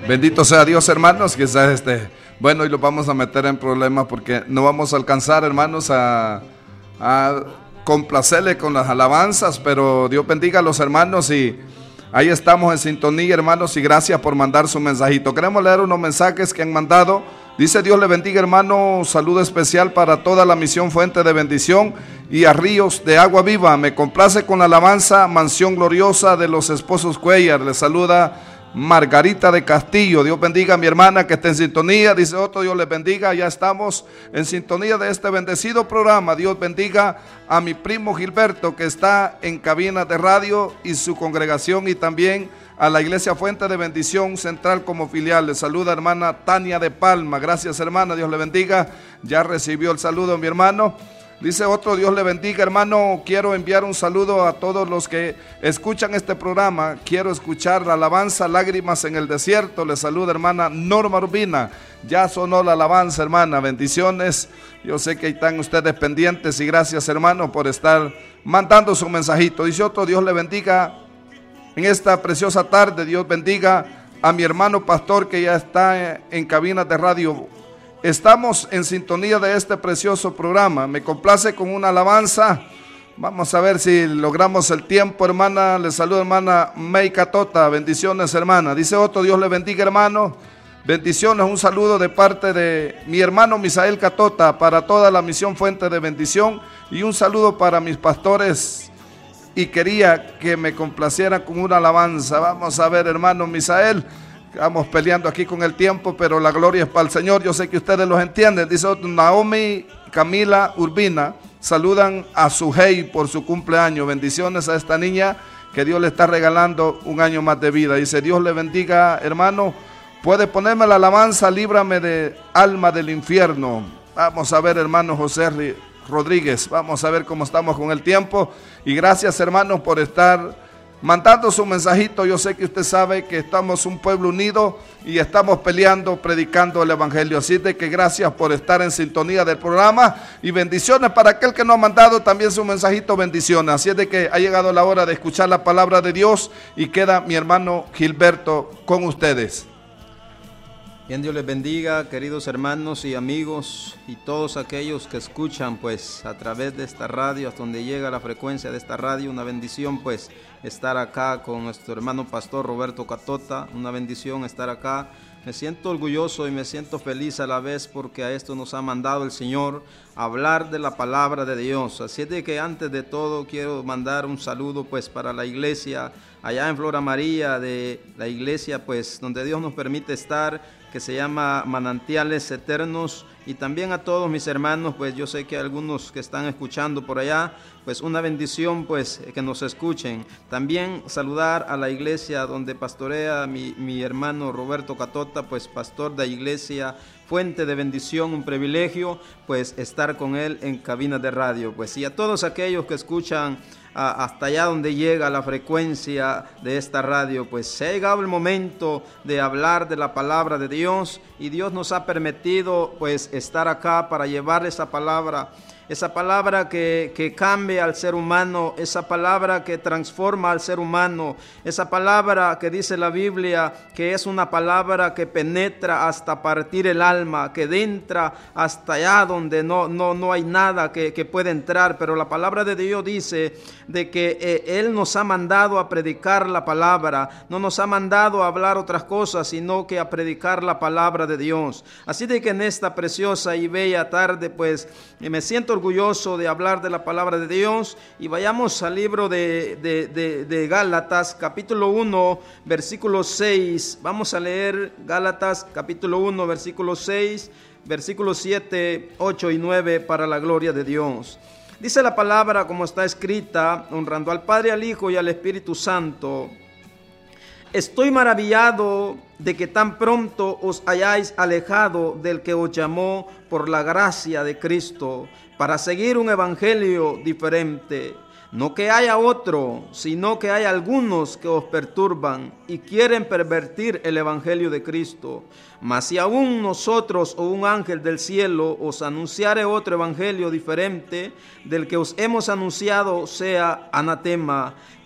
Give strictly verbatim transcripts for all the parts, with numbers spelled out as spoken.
Bendito sea Dios, hermanos. Quizás este, bueno, y lo vamos a meter en problemas porque no vamos a alcanzar, hermanos, a, a complacerle con las alabanzas, pero Dios bendiga a los hermanos y ahí estamos en sintonía, hermanos, y gracias por mandar su mensajito. Queremos leer unos mensajes que han mandado. Dice: Dios le bendiga, hermano, saludo especial para toda la misión Fuente de Bendición y a Ríos de Agua Viva. Me complace con la alabanza Mansión Gloriosa de los Esposos Cuellar. Le saluda Margarita de Castillo. Dios bendiga a mi hermana que está en sintonía. Dice otro: Dios les bendiga, ya estamos en sintonía de este bendecido programa. Dios bendiga a mi primo Gilberto que está en cabina de radio y su congregación, y también a la Iglesia Fuente de Bendición Central como filial. Le saluda hermana Tania de Palma. Gracias, hermana, Dios le bendiga. Ya recibió el saludo mi hermano. Dice otro: Dios le bendiga, hermano. Quiero enviar un saludo a todos los que escuchan este programa. Quiero escuchar la alabanza Lágrimas en el Desierto. Le saluda hermana Norma Urbina. Ya sonó la alabanza, hermana. Bendiciones. Yo sé que están ustedes pendientes y gracias, hermano, por estar mandando su mensajito. Dice otro: Dios le bendiga en esta preciosa tarde. Dios bendiga a mi hermano pastor que ya está en cabina de radio. Estamos en sintonía de este precioso programa. Me complace con una alabanza. Vamos a ver si logramos el tiempo, hermana. Le saludo, hermana May Catota. Bendiciones, hermana. Dice otro: Dios le bendiga, hermano. Bendiciones, un saludo de parte de mi hermano Misael Catota para toda la misión Fuente de Bendición, y un saludo para mis pastores. Y quería que me complacieran con una alabanza. Vamos a ver, hermano Misael. Vamos peleando aquí con el tiempo, pero la gloria es para el Señor. Yo sé que ustedes los entienden. Dice otro: Naomi Camila Urbina saludan a Sujei por su cumpleaños. Bendiciones a esta niña que Dios le está regalando un año más de vida. Dice: Dios le bendiga, hermano. Puede ponerme la alabanza Líbrame de alma del infierno. Vamos a ver, hermano José Rodríguez. Vamos a ver cómo estamos con el tiempo. Y gracias, hermanos, por estar mandando su mensajito. Yo sé que usted sabe que estamos un pueblo unido y estamos peleando, predicando el evangelio. Así de que gracias por estar en sintonía del programa, y bendiciones para aquel que nos ha mandado también su mensajito. Bendiciones. Así es de que ha llegado la hora de escuchar la palabra de Dios, y queda mi hermano Gilberto con ustedes. Bien, Dios les bendiga, queridos hermanos y amigos, y todos aquellos que escuchan pues a través de esta radio, hasta donde llega la frecuencia de esta radio. Una bendición pues estar acá con nuestro hermano pastor Roberto Catota. Una bendición estar acá. Me siento orgulloso y me siento feliz a la vez, porque a esto nos ha mandado el Señor, a hablar de la palabra de Dios. Así es de que antes de todo quiero mandar un saludo pues para la iglesia allá en Flora María, de la iglesia pues donde Dios nos permite estar, que se llama Manantiales Eternos, y también a todos mis hermanos, pues yo sé que algunos que están escuchando por allá, pues una bendición pues que nos escuchen. También saludar a la iglesia donde pastorea mi, mi hermano Roberto Catota, pues pastor de la iglesia Fuente de Bendición. Un privilegio pues estar con él en cabina de radio, pues, y a todos aquellos que escuchan a, hasta allá donde llega la frecuencia de esta radio. Pues se ha llegado el momento de hablar de la palabra de Dios, y Dios nos ha permitido pues estar acá para llevar esa palabra, esa palabra que, que cambia al ser humano, esa palabra que transforma al ser humano, esa palabra que dice la Biblia que es una palabra que penetra hasta partir el alma, que entra hasta allá donde no, no, no hay nada que, que pueda entrar. Pero la palabra de Dios dice de que eh, Él nos ha mandado a predicar la palabra, no nos ha mandado a hablar otras cosas, sino que a predicar la palabra de Dios. Así de que en esta preciosa y bella tarde pues me siento orgulloso de hablar de la palabra de Dios, y vayamos al libro de, de, de, de Gálatas, capítulo uno, versículo seis. Vamos a leer Gálatas, capítulo uno, versículo seis, versículos siete, ocho y nueve, para la gloria de Dios. Dice la palabra como está escrita, honrando al Padre, al Hijo y al Espíritu Santo. Estoy maravillado de que tan pronto os hayáis alejado del que os llamó por la gracia de Cristo, para seguir un evangelio diferente. No que haya otro, sino que hay algunos que os perturban y quieren pervertir el evangelio de Cristo. Mas si aún nosotros o un ángel del cielo os anunciare otro evangelio diferente del que os hemos anunciado, sea anatema.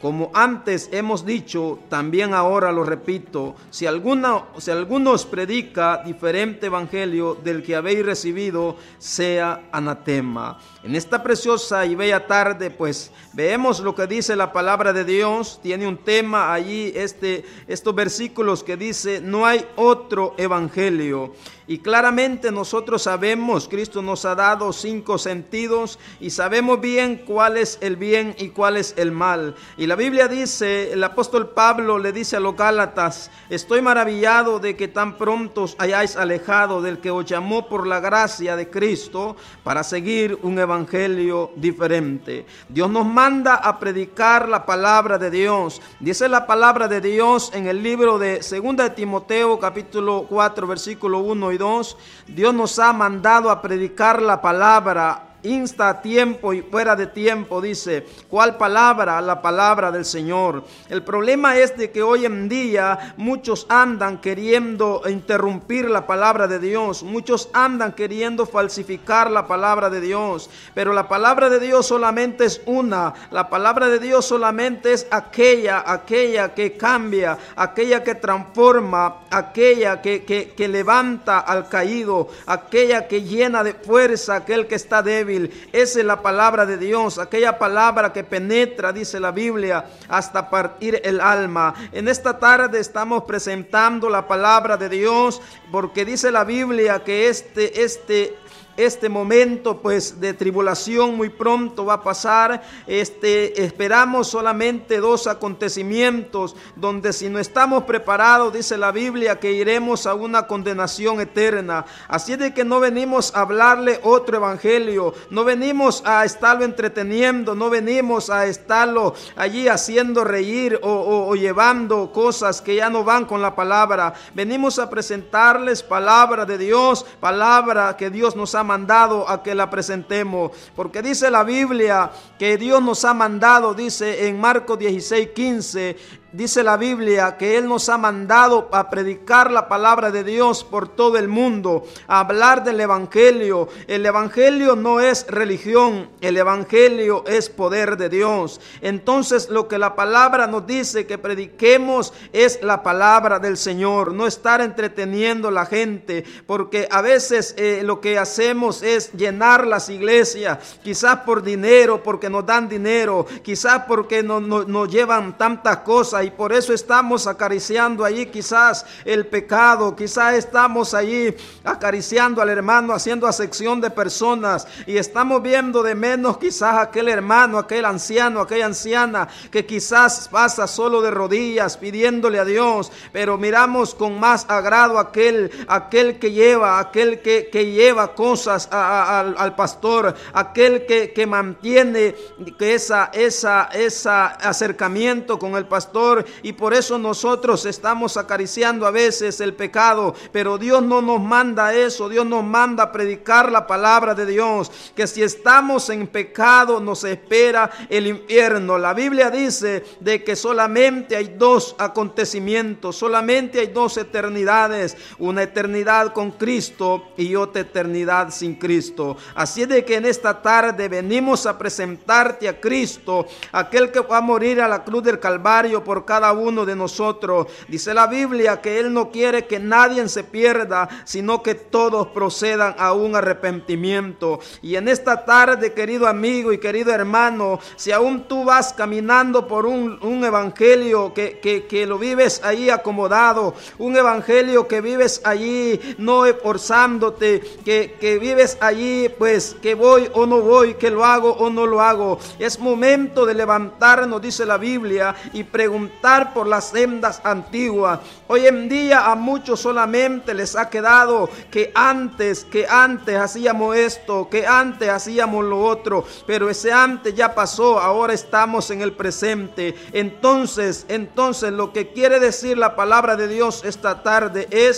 Como antes hemos dicho, también ahora lo repito, si, alguna, si algunos predica diferente evangelio del que habéis recibido, sea anatema. En esta preciosa y bella tarde, pues, vemos lo que dice la palabra de Dios. Tiene un tema allí, este, estos versículos que dice, no hay otro evangelio. Y claramente nosotros sabemos, Cristo nos ha dado cinco sentidos y sabemos bien cuál es el bien y cuál es el mal. Y la Biblia dice, el apóstol Pablo le dice a los Gálatas, estoy maravillado de que tan pronto hayáis alejado del que os llamó por la gracia de Cristo para seguir un evangelio diferente. Dios nos manda a predicar la palabra de Dios. Dice la palabra de Dios en el libro de segunda de Timoteo, capítulo cuatro, versículo uno y dos. Dios nos ha mandado a predicar la palabra. Insta a tiempo y fuera de tiempo, dice. ¿Cuál palabra? La palabra del Señor. El problema es de que hoy en día muchos andan queriendo interrumpir la palabra de Dios. Muchos andan queriendo falsificar la palabra de Dios. Pero la palabra de Dios solamente es una. La palabra de Dios solamente es aquella, aquella que cambia, aquella que transforma, aquella que, que, que levanta al caído, aquella que llena de fuerza a aquel que está débil. Esa es la palabra de Dios, aquella palabra que penetra, dice la Biblia, hasta partir el alma. En esta tarde estamos presentando la palabra de Dios, porque dice la Biblia que este, este, este momento pues de tribulación muy pronto va a pasar. Este, esperamos solamente dos acontecimientos donde si no estamos preparados, dice la Biblia, que iremos a una condenación eterna. Así de que no venimos a hablarle otro evangelio, no venimos a estarlo entreteniendo, no venimos a estarlo allí haciendo reír o, o, o llevando cosas que ya no van con la palabra. Venimos a presentarles palabra de Dios, palabra que Dios nos ha mandado a que la presentemos, porque dice la Biblia que Dios nos ha mandado, dice en Marcos dieciséis quince, dice la Biblia que Él nos ha mandado a predicar la palabra de Dios por todo el mundo, a hablar del evangelio. El evangelio no es religión, el evangelio es poder de Dios. Entonces lo que la palabra nos dice que prediquemos es la palabra del Señor, no estar entreteniendo a la gente, porque a veces eh, lo que hacemos es llenar las iglesias, quizás por dinero, porque nos dan dinero, quizás porque nos, nos, nos llevan tantas cosas, y por eso estamos acariciando allí quizás el pecado, quizás estamos allí acariciando al hermano, haciendo acepción de personas, y estamos viendo de menos quizás aquel hermano, aquel anciano, aquella anciana que quizás pasa solo de rodillas pidiéndole a Dios, pero miramos con más agrado aquel, aquel que lleva, aquel que, que lleva cosas a, a, al, al pastor, aquel que, que mantiene que esa, esa, esa acercamiento con el pastor. Y por eso nosotros estamos acariciando a veces el pecado, pero Dios no nos manda eso. Dios nos manda a predicar la palabra de Dios, que si estamos en pecado nos espera el infierno. La Biblia dice de que solamente hay dos acontecimientos, solamente hay dos eternidades, una eternidad con Cristo y otra eternidad sin Cristo. Así de que en esta tarde venimos a presentarte a Cristo, aquel que va a morir a la cruz del Calvario por cada uno de nosotros. Dice la Biblia que Él no quiere que nadie se pierda, sino que todos procedan a un arrepentimiento. Y en esta tarde, querido amigo y querido hermano, si aún tú vas caminando por un, un evangelio que, que, que lo vives ahí acomodado, un evangelio que vives allí no esforzándote, que, que vives allí pues que voy o no voy, que lo hago o no lo hago, es momento de levantarnos, dice la Biblia, y preguntar por las sendas antiguas. Hoy en día a muchos solamente les ha quedado que antes, que antes hacíamos esto, que antes hacíamos lo otro, pero ese antes ya pasó, ahora estamos en el presente. Entonces, entonces lo que quiere decir la palabra de Dios esta tarde es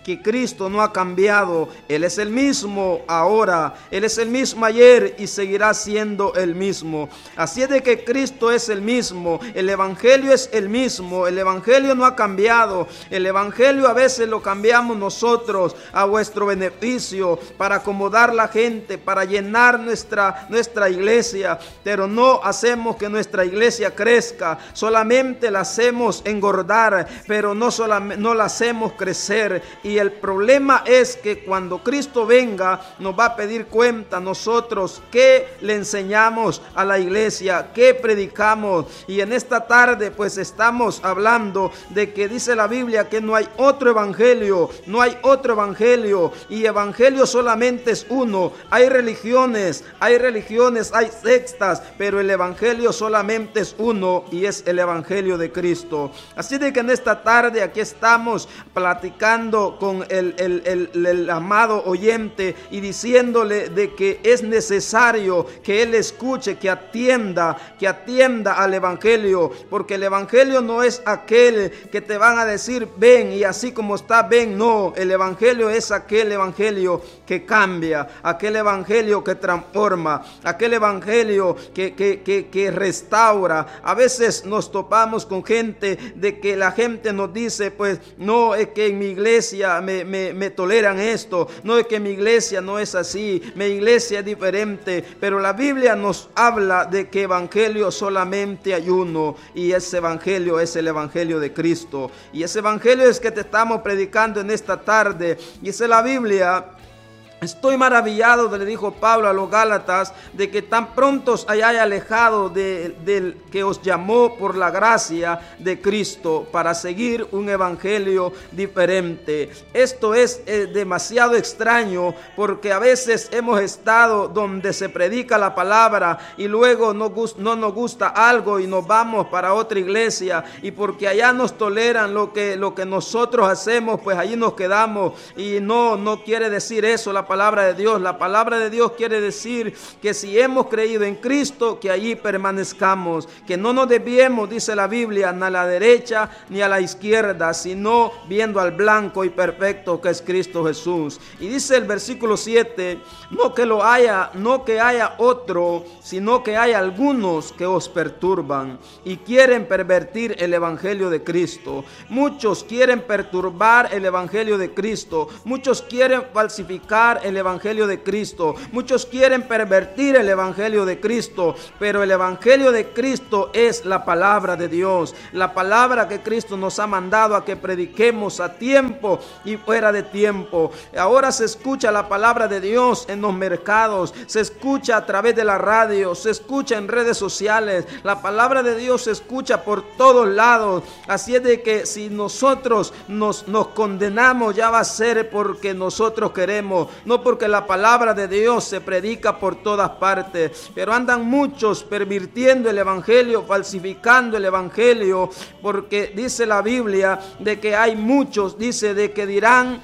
que Cristo no ha cambiado. Él es el mismo ahora, Él es el mismo ayer y seguirá siendo el mismo. Así es de que Cristo es el mismo, el Evangelio es el mismo, el Evangelio no ha cambiado. El Evangelio a veces lo cambiamos nosotros a vuestro beneficio, para acomodar la gente, para llenar nuestra, nuestra iglesia, pero no hacemos que nuestra iglesia crezca, solamente la hacemos engordar, pero no, solamente, no la hacemos crecer. Y el problema es que cuando Cristo venga nos va a pedir cuenta nosotros qué le enseñamos a la iglesia, qué predicamos. Y en esta tarde pues estamos hablando de que dice la Biblia que no hay otro evangelio, no hay otro evangelio, y evangelio solamente es uno. Hay religiones, hay religiones, hay sectas, pero el evangelio solamente es uno, y es el evangelio de Cristo. Así de que en esta tarde aquí estamos platicando con el, el, el, el amado oyente y diciéndole de que es necesario que él escuche, que atienda, que atienda al evangelio, porque el evangelio no es aquel que te van a decir ven y así como está ven. No, el evangelio es aquel evangelio que cambia, aquel evangelio que transforma, aquel evangelio que, que, que, que restaura. A veces nos topamos con gente de que la gente nos dice pues no, es que en mi iglesia me, me, me toleran esto, no, es que mi iglesia no es así, mi iglesia es diferente. Pero la Biblia nos habla de que evangelio solamente hay uno, y ese evangelio es el evangelio de Cristo, y ese evangelio es que te estamos predicando en esta tarde. Dice la Biblia: estoy maravillado, le dijo Pablo a los Gálatas, de que tan pronto os hayáis alejado de, del que os llamó por la gracia de Cristo para seguir un evangelio diferente. Esto es eh, demasiado extraño, porque a veces hemos estado donde se predica la palabra y luego no, no nos gusta algo y nos vamos para otra iglesia, y porque allá nos toleran lo que, lo que nosotros hacemos, pues allí nos quedamos. Y no, no quiere decir eso la palabra palabra de Dios. La palabra de Dios quiere decir que si hemos creído en Cristo, que allí permanezcamos, que no nos desviemos, dice la Biblia, ni a la derecha ni a la izquierda, sino viendo al blanco y perfecto que es Cristo Jesús. Y dice el versículo siete: no que lo haya, no que haya otro, sino que hay algunos que os perturban y quieren pervertir el evangelio de Cristo. Muchos quieren perturbar el evangelio de Cristo, muchos quieren falsificar el evangelio de Cristo, muchos quieren pervertir el evangelio de Cristo, pero el evangelio de Cristo es la palabra de Dios, la palabra que Cristo nos ha mandado a que prediquemos a tiempo y fuera de tiempo. Ahora se escucha la palabra de Dios en los mercados, se escucha a través de la radio, se escucha en redes sociales, la palabra de Dios se escucha por todos lados. Así es de que si nosotros nos, nos condenamos, ya va a ser porque nosotros queremos, no porque la palabra de Dios se predica por todas partes. Pero andan muchos pervirtiendo el evangelio, falsificando el evangelio, porque dice la Biblia de que hay muchos, dice de que dirán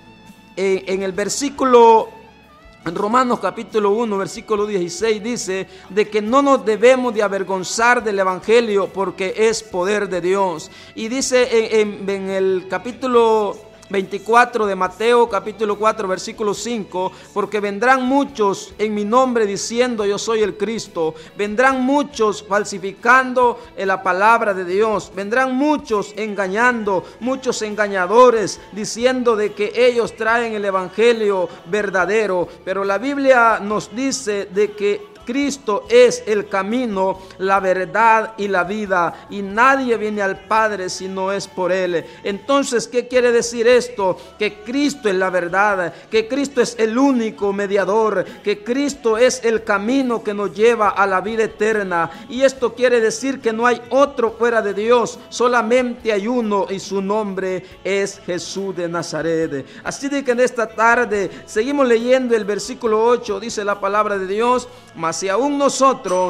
eh, en el versículo en Romanos capítulo uno, versículo dieciséis, dice de que no nos debemos de avergonzar del evangelio porque es poder de Dios. Y dice en, en, en el capítulo veinticuatro de Mateo capítulo cuatro versículo cinco: porque vendrán muchos en mi nombre diciendo yo soy el Cristo, vendrán muchos falsificando la palabra de Dios, vendrán muchos engañando, muchos engañadores diciendo de que ellos traen el evangelio verdadero. Pero la Biblia nos dice de que Cristo es el camino, la verdad y la vida, y nadie viene al Padre si no es por Él. Entonces, ¿qué quiere decir esto? Que Cristo es la verdad, que Cristo es el único mediador, que Cristo es el camino que nos lleva a la vida eterna. Y esto quiere decir que no hay otro fuera de Dios, solamente hay uno, y su nombre es Jesús de Nazaret. Así de que en esta tarde seguimos leyendo el versículo ocho, dice la palabra de Dios: mas si aún nosotros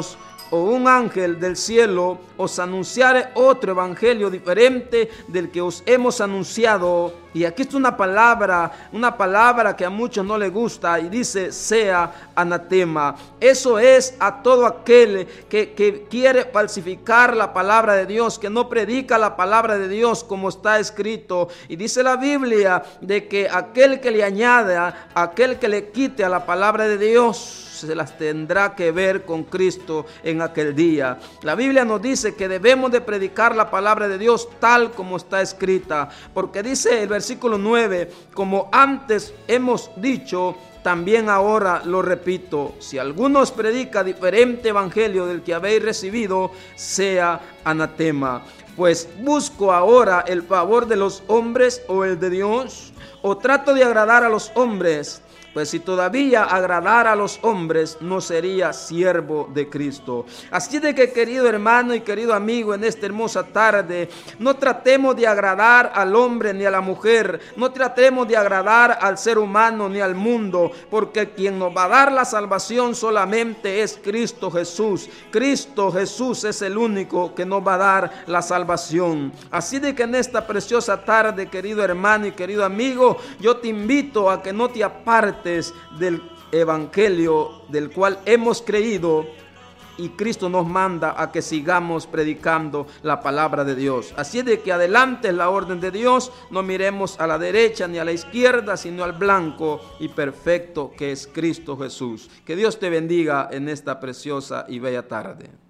o un ángel del cielo os anunciare otro evangelio diferente del que os hemos anunciado, y aquí está una palabra, una palabra que a muchos no les gusta, y dice sea anatema. Eso es a todo aquel que, que quiere falsificar la palabra de Dios, que no predica la palabra de Dios como está escrito. Y dice la Biblia de que aquel que le añada, aquel que le quite a la palabra de Dios, se las tendrá que ver con Cristo en aquel día. La Biblia nos dice que debemos de predicar la palabra de Dios tal como está escrita, porque dice el versículo nueve, como antes hemos dicho, también ahora lo repito, si alguno os predica diferente evangelio del que habéis recibido, sea anatema. Pues busco ahora el favor de los hombres o el de Dios, o trato de agradar a los hombres. Pues si todavía agradara a los hombres, no sería siervo de Cristo. Así de que, querido hermano y querido amigo, en esta hermosa tarde, no tratemos de agradar al hombre ni a la mujer, no tratemos de agradar al ser humano ni al mundo, porque quien nos va a dar la salvación solamente es Cristo Jesús. Cristo Jesús es el único que nos va a dar la salvación. Así de que en esta preciosa tarde, querido hermano y querido amigo, yo te invito a que no te apartes del evangelio del cual hemos creído, y Cristo nos manda a que sigamos predicando la palabra de Dios. Así de que adelante la orden de Dios, no miremos a la derecha ni a la izquierda, sino al blanco y perfecto que es Cristo Jesús. Que Dios te bendiga en esta preciosa y bella tarde.